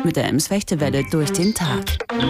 mit der Ems-Fechtewelle durch den Tag.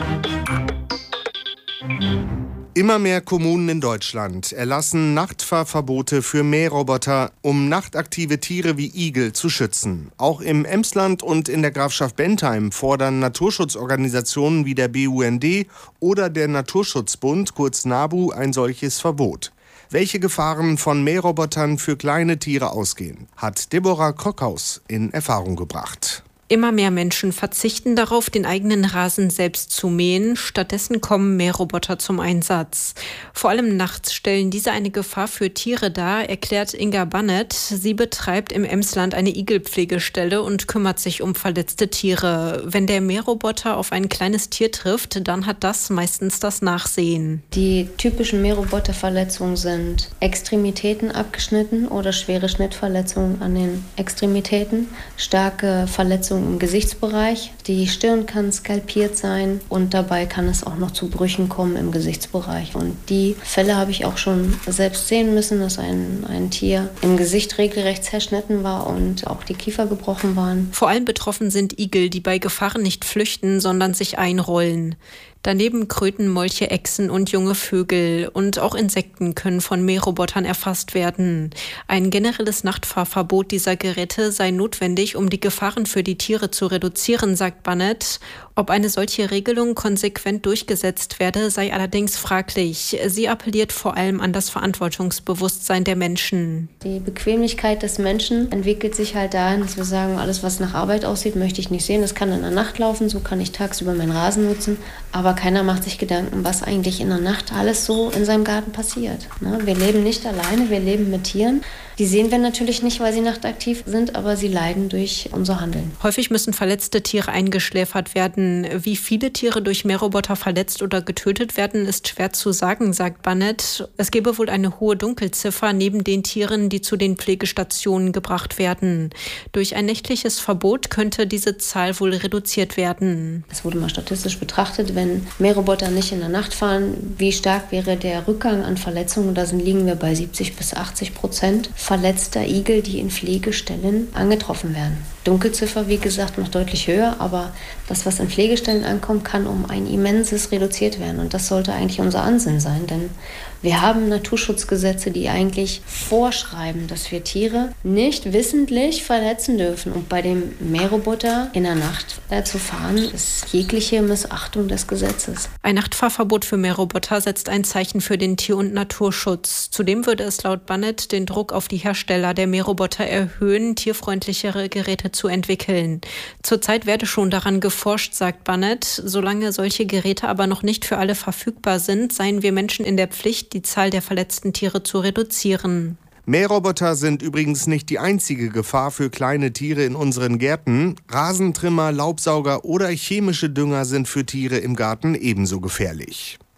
Immer mehr Kommunen in Deutschland erlassen Nachtfahrverbote für Mähroboter, um nachtaktive Tiere wie Igel zu schützen. Auch im Emsland und in der Grafschaft Bentheim fordern Naturschutzorganisationen wie der BUND oder der Naturschutzbund, kurz NABU, ein solches Verbot. Welche Gefahren von Mährobotern für kleine Tiere ausgehen, hat Deborah Kockhaus in Erfahrung gebracht. Immer mehr Menschen verzichten darauf, den eigenen Rasen selbst zu mähen. Stattdessen kommen Mähroboter zum Einsatz. Vor allem nachts stellen diese eine Gefahr für Tiere dar, erklärt Inga Bannett. Sie betreibt im Emsland eine Igelpflegestelle und kümmert sich um verletzte Tiere. Wenn der Mähroboter auf ein kleines Tier trifft, dann hat das meistens das Nachsehen. Die typischen Mähroboterverletzungen sind Extremitäten abgeschnitten oder schwere Schnittverletzungen an den Extremitäten, starke Verletzungen im Gesichtsbereich. Die Stirn kann skalpiert sein und dabei kann es auch noch zu Brüchen kommen im Gesichtsbereich. Und die Fälle habe ich auch schon selbst sehen müssen, dass ein Tier im Gesicht regelrecht zerschnitten war und auch die Kiefer gebrochen waren. Vor allem betroffen sind Igel, die bei Gefahren nicht flüchten, sondern sich einrollen. Daneben Kröten, Molche, Echsen und junge Vögel. Und auch Insekten können von Mährobotern erfasst werden. Ein generelles Nachtfahrverbot dieser Geräte sei notwendig, um die Gefahren für die Tiere zu reduzieren, sagt Bannett. Ob eine solche Regelung konsequent durchgesetzt werde, sei allerdings fraglich. Sie appelliert vor allem an das Verantwortungsbewusstsein der Menschen. Die Bequemlichkeit des Menschen entwickelt sich halt dahin, dass wir sagen, alles, was nach Arbeit aussieht, möchte ich nicht sehen. Das kann in der Nacht laufen, so kann ich tagsüber meinen Rasen nutzen. Aber keiner macht sich Gedanken, was eigentlich in der Nacht alles so in seinem Garten passiert. Wir leben nicht alleine, wir leben mit Tieren. Die sehen wir natürlich nicht, weil sie nachtaktiv sind, aber sie leiden durch unser Handeln. Häufig müssen verletzte Tiere eingeschläfert werden. Wie viele Tiere durch Mähroboter verletzt oder getötet werden, ist schwer zu sagen, sagt Bannett. Es gebe wohl eine hohe Dunkelziffer neben den Tieren, die zu den Pflegestationen gebracht werden. Durch ein nächtliches Verbot könnte diese Zahl wohl reduziert werden. Es wurde mal statistisch betrachtet, wenn Mähroboter nicht in der Nacht fahren, wie stark wäre der Rückgang an Verletzungen? Da liegen wir bei 70-80% verletzter Igel, die in Pflegestellen angetroffen werden. Dunkelziffer, wie gesagt, noch deutlich höher, aber das, was in Pflegestellen ankommt, kann um ein immenses reduziert werden. Und das sollte eigentlich unser Ansinnen sein, denn wir haben Naturschutzgesetze, die eigentlich vorschreiben, dass wir Tiere nicht wissentlich verletzen dürfen. Und bei dem Mähroboter in der Nacht zu fahren, ist jegliche Missachtung des Gesetzes. Ein Nachtfahrverbot für Mähroboter setzt ein Zeichen für den Tier- und Naturschutz. Zudem würde es laut Bannett den Druck auf die Hersteller der Mähroboter erhöhen, tierfreundlichere Geräte zu entwickeln. Zurzeit werde schon daran geforscht, sagt Bannett. Solange solche Geräte aber noch nicht für alle verfügbar sind, seien wir Menschen in der Pflicht, die Zahl der verletzten Tiere zu reduzieren. Mähroboter sind übrigens nicht die einzige Gefahr für kleine Tiere in unseren Gärten. Rasentrimmer, Laubsauger oder chemische Dünger sind für Tiere im Garten ebenso gefährlich.